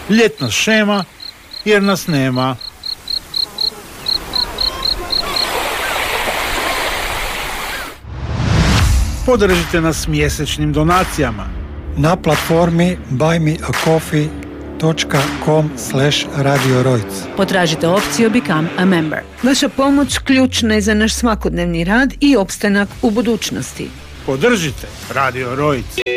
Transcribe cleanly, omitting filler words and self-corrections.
Ljetna šema jer nas nema. Podržite nas mjesečnim donacijama na platformi buymeacoffee.com/Radio Rojc. Potražite opciju Become a Member. Vaša pomoć ključna je za naš svakodnevni rad i opstanak u budućnosti. Podržite Radio Rojc.